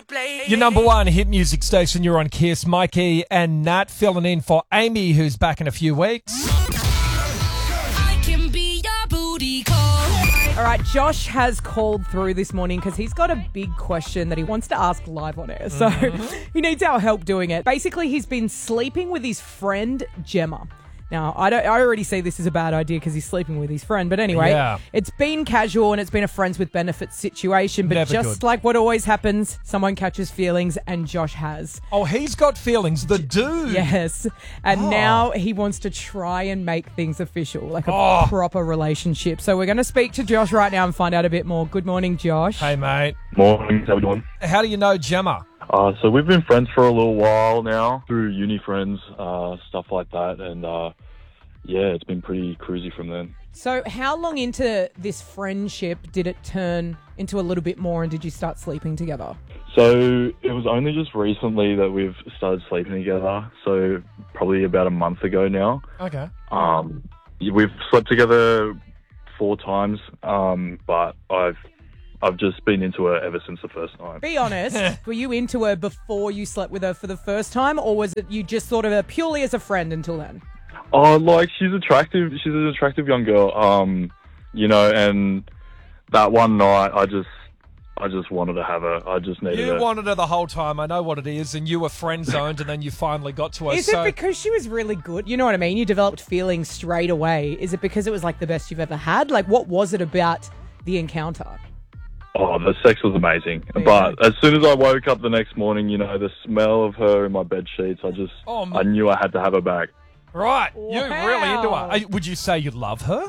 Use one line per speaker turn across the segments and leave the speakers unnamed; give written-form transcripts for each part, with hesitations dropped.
Your number one hit music station, you're on Kiss. Mikey and Nat filling in for Amy, who's back in a few weeks.
I can be your booty call.
All right, Josh has called through this morning because he's got a big question that he wants to ask live on air. So he needs our help doing it. Basically, he's been sleeping with his friend Gemma. Now, I already see this is a bad idea because he's sleeping with his friend. But anyway, It's been casual and it's been a friends with benefits situation. But
Never
just
good.
like what always happens, someone catches feelings and Josh has.
Oh, he's got feelings, the dude.
Yes. And now he wants to try and make things official, like a proper relationship. So we're going to speak to Josh right now and find out a bit more. Good morning, Josh.
Hey, mate.
Morning, how we doing?
How do you know Gemma?
So we've been friends for a little while now, through uni friends, stuff like that, and it's been pretty cruisy from then.
So how long into this friendship did it turn into a little bit more and did you start sleeping together?
So it was only just recently that we've started sleeping together, so probably about a month ago now.
Okay.
We've slept together 4 times, but I've just been into her ever since the first night.
Be honest, were you into her before you slept with her for the first time, or was it you just thought of her purely as a friend until then?
Oh, like, she's attractive. She's an attractive young girl, and that one night I just wanted to have her. I just needed her.
You wanted her the whole time. I know what it is, and you were friend-zoned, and then you finally got to her.
Is it because she was really good? You know what I mean? You developed feelings straight away. Is it because it was like the best you've ever had? Like, what was it about the encounter?
Oh, the sex was amazing. Yeah. But as soon as I woke up the next morning, the smell of her in my bed sheets, I knew I had to have her back.
Right.
Wow.
You're really into her. Would you say you love her?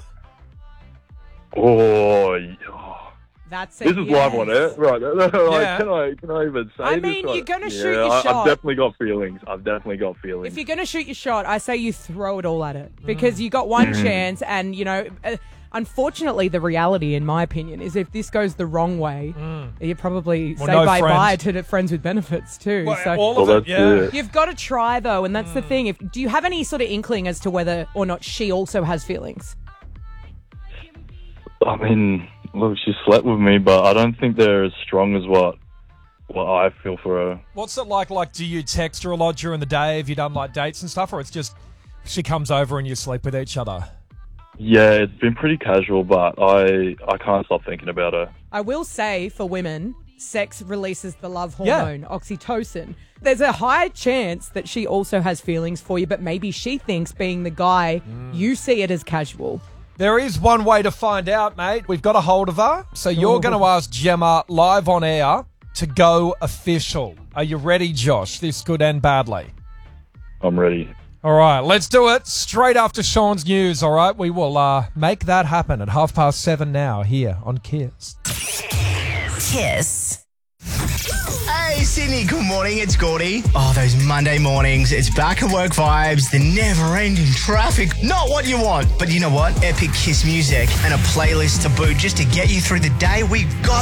Oh,
That's it.
this is live on air, right?
Yeah.
Can I even say?
I mean,
this?
you're gonna shoot your shot.
I've definitely got feelings.
If you're going to shoot your shot, I say you throw it all at it because you got one chance and, unfortunately, the reality, in my opinion, is if this goes the wrong way, you probably say bye-bye to the friends with benefits too.
Well,
so
all of it, yeah.
You've got to try, though, and that's the thing. Do you have any sort of inkling as to whether or not she also has feelings?
I mean, look, she slept with me, but I don't think they're as strong as what I feel for her.
What's it like? Like, do you text her a lot during the day? Have you done, like, dates and stuff? Or it's just she comes over and you sleep with each other?
Yeah, it's been pretty casual, but I can't stop thinking about her.
I will say, for women, sex releases the love hormone, oxytocin. There's a high chance that she also has feelings for you, but maybe she thinks, being the guy, you see it as casual.
There is one way to find out, mate. We've got a hold of her. So you're going to ask Gemma live on air to go official. Are you ready, Josh? This good and badly.
I'm ready.
All right, let's do it. Straight after Sean's news, all right? We will make that happen at 7:30 now here on Kiss.
Kiss. Hey, Sydney, good morning, it's Gordy. Oh, those Monday mornings, it's back at work vibes, the never-ending traffic. Not what you want, but you know what? Epic Kiss music and a playlist to boot just to get you through the day. We got